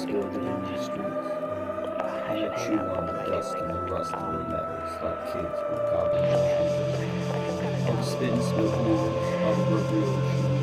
spilled it in the streets. How you chew on the dust and the rust of the metals like kids with goblin trees. All the spit and smoke moves, all the revolution